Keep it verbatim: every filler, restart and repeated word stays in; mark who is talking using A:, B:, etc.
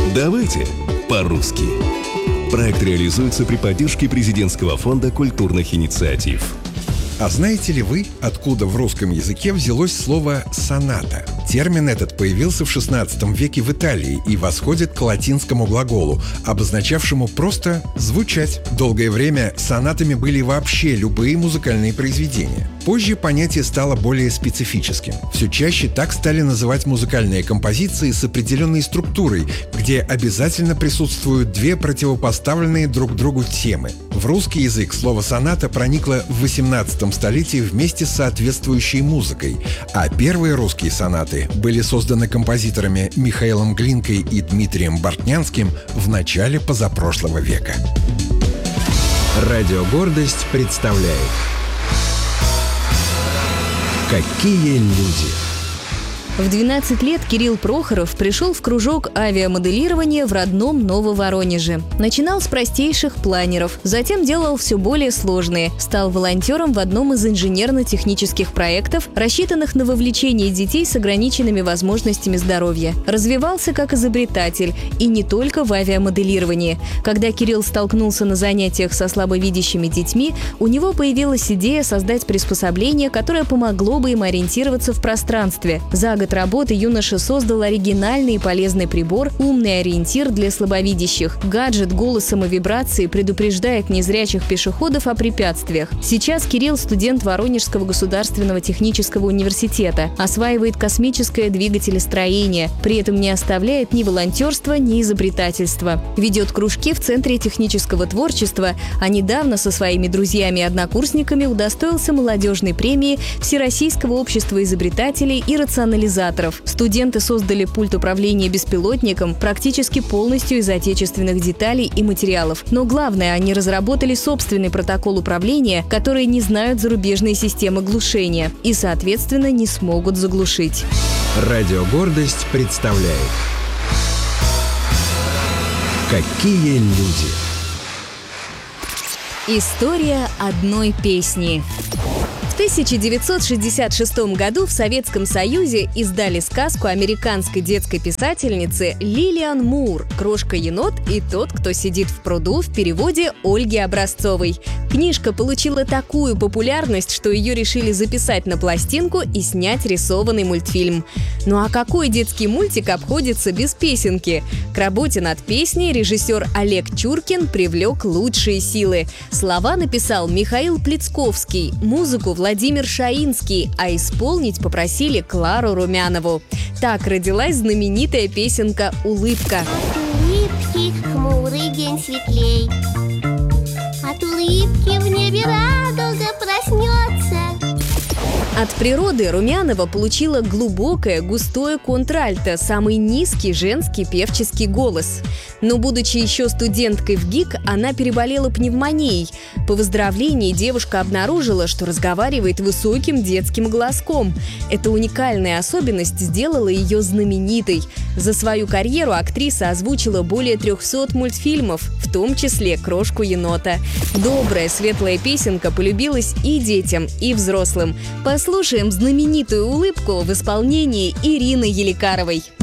A: Давайте по-русски. Проект реализуется при поддержке Президентского фонда культурных инициатив.
B: А знаете ли вы, откуда в русском языке взялось слово «соната»? Термин этот появился в шестнадцатом веке в Италии и восходит к латинскому глаголу, обозначавшему просто «звучать». Долгое время сонатами были вообще любые музыкальные произведения. Позже понятие стало более специфическим. Все чаще так стали называть музыкальные композиции с определенной структурой, где обязательно присутствуют две противопоставленные друг другу темы. В русский язык слово «соната» проникло в восемнадцатом столетии вместе с соответствующей музыкой, а первые русские сонаты были созданы композиторами Михаилом Глинкой и Дмитрием Бортнянским в начале позапрошлого века.
C: Радио «Гордость» представляет «Какие люди».
D: В двенадцать лет Кирилл Прохоров пришел в кружок авиамоделирования в родном Нововоронеже. Начинал с простейших планеров, затем делал все более сложные. Стал волонтером в одном из инженерно-технических проектов, рассчитанных на вовлечение детей с ограниченными возможностями здоровья. Развивался как изобретатель, и не только в авиамоделировании. Когда Кирилл столкнулся на занятиях со слабовидящими детьми, у него появилась идея создать приспособление, которое помогло бы им ориентироваться в пространстве. За год работы юноша создал оригинальный и полезный прибор «Умный ориентир для слабовидящих». Гаджет голосом и вибрацией предупреждает незрячих пешеходов о препятствиях. Сейчас Кирилл – студент Воронежского государственного технического университета, осваивает космическое двигателестроение, при этом не оставляет ни волонтерства, ни изобретательства. Ведет кружки в Центре технического творчества, а недавно со своими друзьями и однокурсниками удостоился молодежной премии Всероссийского общества изобретателей и рационализаторов. Студенты создали пульт управления беспилотником практически полностью из отечественных деталей и материалов. Но главное, они разработали собственный протокол управления, который не знают зарубежные системы глушения и, соответственно, не смогут заглушить.
C: Радио «Гордость» представляет «Какие люди».
D: История одной песни. В тысяча девятьсот шестьдесят шестом году в Советском Союзе издали сказку американской детской писательницы Лилиан Мур «Крошка-енот и тот, кто сидит в пруду» в переводе Ольги Образцовой. Книжка получила такую популярность, что ее решили записать на пластинку и снять рисованный мультфильм. Ну а какой детский мультик обходится без песенки? К работе над песней режиссер Олег Чуркин привлек лучшие силы. Слова написал Михаил Плецковский, музыку Владимир Шаинский, а исполнить попросили Клару Румянову. Так родилась знаменитая песенка «Улыбка».
E: От улыбки хмурый день светлей, от улыбки в небе радуга проснется.
D: От природы Румянова получила глубокое, густое контральто, самый низкий женский певческий голос. Но, будучи еще студенткой в ГИК, она переболела пневмонией. По выздоровлении девушка обнаружила, что разговаривает высоким детским голоском. Эта уникальная особенность сделала ее знаменитой. За свою карьеру актриса озвучила более трехсот мультфильмов, в том числе «Крошку-енота». Добрая, светлая песенка полюбилась и детям, и взрослым. Послушаем знаменитую «Улыбку» в исполнении Ирины Еликаровой.